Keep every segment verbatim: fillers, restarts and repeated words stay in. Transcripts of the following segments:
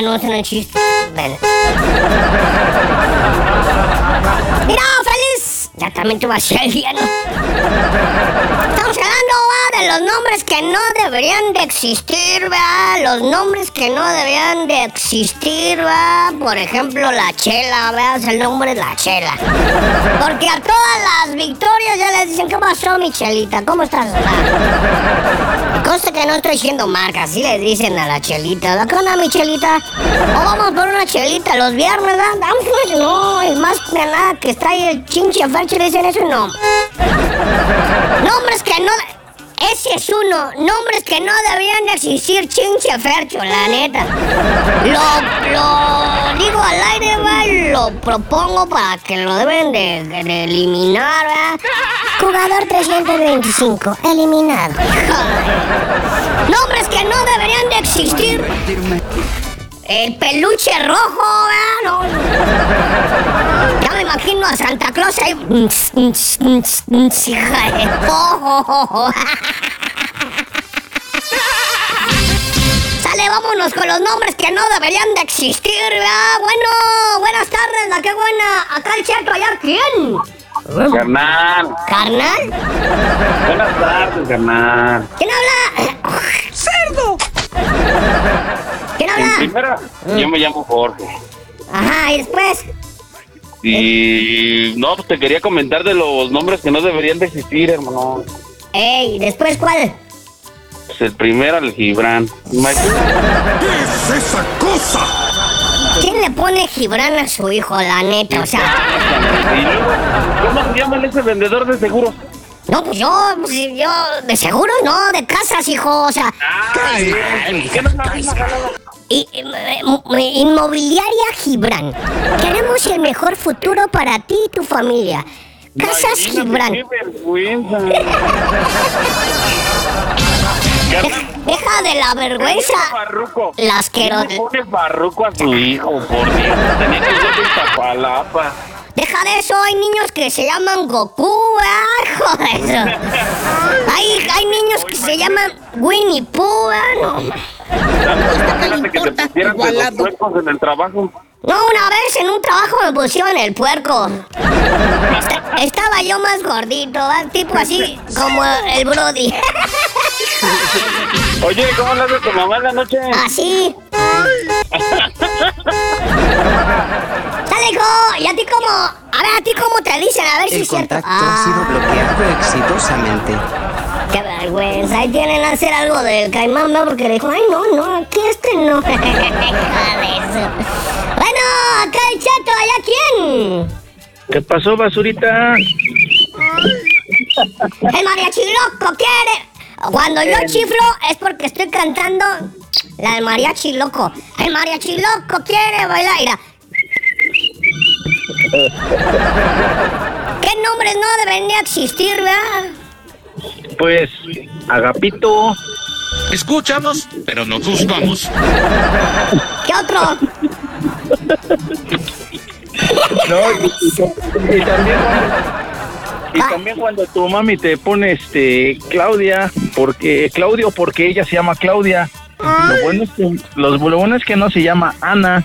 Ah, no, eso no es chiste. Ven. Mira, Félix. Ya también te vas a ir, ¿no? Estamos hablando, ¿va? De los nombres que no deberían de existir, ¿va? Los nombres que no deberían de existir, ¿va? Por ejemplo, la Chela, ¿veas? El nombre es la Chela. Porque a todas las victorias ya les dicen, ¿qué pasó, mi Chelita? ¿Cómo estás? Y consta que no estoy diciendo marcas, así les dicen a la Chelita. ¿Qué onda, mi Chelita? O vamos por una Chelita los viernes, ¿verdad? No, y más que nada que está ahí el chinche Fercho, le dicen eso, no. Nombres que no... Ese es uno. Nombres que no deberían de existir, chinche Fercho, la neta. Lo, lo digo al aire, ¿va? Lo propongo para que lo deben de, de, de eliminar, ¿va? Jugador trescientos veinticinco, eliminado. Nombres que no deberían de existir. El peluche rojo, ¿verdad? No. Ya me imagino a Santa Claus ahí. Hija de ojo. Sale, vámonos con los nombres que no deberían de existir, ¿verdad? Bueno, buenas tardes, la que buena. Acá el Cheto, ¿allá quién? Carnal. ¿Carnal? Buenas tardes, carnal. ¿Quién habla? ¡Cerdo! ¿Quién En habla? primera, yo me llamo Jorge. Ajá, ¿y después? Y no, pues te quería comentar de los nombres que no deberían de existir, hermano. Ey, ¿después cuál? Pues el primero, el Gibran. Imagínate. ¿Qué es esa cosa? ¿Quién le pone Gibran a su hijo, la neta? O sea... Y luego, ¿cómo se llama ese vendedor de seguros? No, pues yo, pues yo, de seguro no, de casas, hijo, o sea... Ay, ¿qué no es la misma jalada? Y, eh, eh, Inmobiliaria Gibran. Queremos el mejor futuro para ti y tu familia. Casas Imagínate, Gibran. qué vergüenza. Deja, deja de la vergüenza. Barruco. Las quiero... ¿Quién le pone barruco a su hijo? Por Dios, tenía que ser de Iztapalapa. Deja de eso, hay niños que se llaman Goku, ¿eh? Joder. Hay, hay niños que se llaman Winnie Pooh, ¿eh? No. Imagínate que te pusieran de los puercos en el trabajo. No, una vez en un trabajo me pusieron el puerco. Est- estaba yo más gordito, ¿eh? Tipo así como el Brody. Oye, ¿cómo le haces tu mamá en la noche? Así. Sale, hijo. ¿Y a ti cómo? A ver, ¿a ti cómo te dicen? A ver si El es cierto. contacto ha sido bloqueado exitosamente. Qué vergüenza. Ahí tienen a hacer algo del caimán, ¿no? Porque le dijo, ay, no, no, aquí este no. Hija de eso. Bueno, acá el Chato, ¿allá quién? ¿Qué pasó, basurita? El mariachi loco quiere. Cuando yo chiflo es porque estoy cantando la del mariachi loco. El mariachi loco quiere bailar. Mira. ¿Qué nombres no deberían de existir, verdad? Pues, Agapito. Escuchamos, pero nos gustamos. ¿Qué otro? No, y, y, y también cuando, y también cuando tu mami te pone este Claudia, porque Claudio, porque ella se llama Claudia. Lo bueno es que los lo bueno es que no se llama Ana.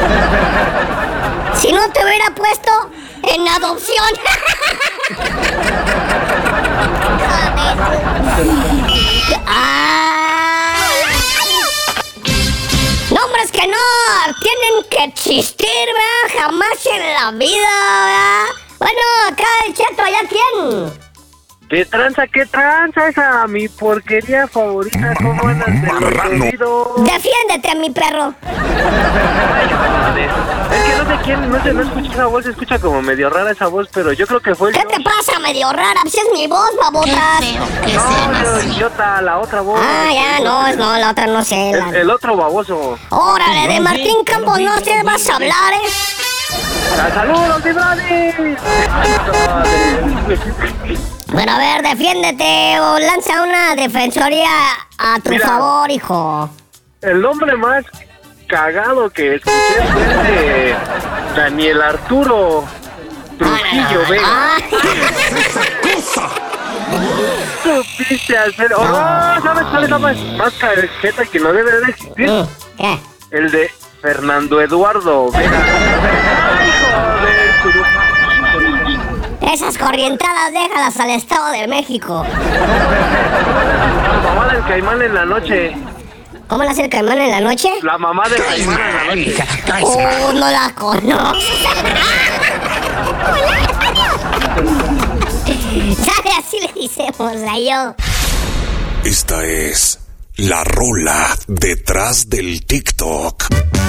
Si no te hubiera puesto en adopción. Ah. Nombres que no tienen que existir, ¿verdad? Jamás en la vida, ¿verdad? Bueno, acá el Cheto, ¿allá quién? ¿Qué tranza, qué tranza esa mi porquería favorita? ¿Cómo andas de los oídos? Defiéndete, mi perro. Ay, joder. Es que no sé quién, no sé, no escucho esa voz, se escucha como medio rara esa voz, pero yo creo que fue el ¿Qué te pasa, medio rara? Pues es mi voz, babotas. No, yo, idiota, la otra voz. Ah, ya, no, no, la otra no sé. La... El, el otro baboso. Órale, de Martín Campos no te vas a hablar, ¿eh? ¡Saludos, mi brother! Bueno, a ver, defiéndete o lanza una defensoría a tu Mira, favor, hijo. El nombre más cagado que escuché fue el de Daniel Arturo Trujillo Ah, Vega. ah. Supiste hacer... ¡Oh! ¿Sabes cuál es la más, más cajeta que no debe de existir? ¿Qué? El de Fernando Eduardo Vega. Hijo de su... Esas corrientadas déjalas al Estado de México. La mamá del Caimán en la noche. ¿Cómo le hace el Caimán en la noche? La mamá del Caimán en la noche. Oh, no la conozco. ¿Sabe? Así le decimos a yo. Esta es la rola detrás del TikTok.